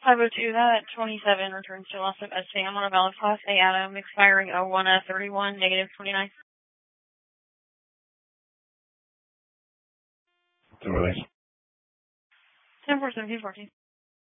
502, that 27 returns to loss of SAM on a valid Class A Atom expiring 01/31, negative 29. The release. 10-4, 17-14.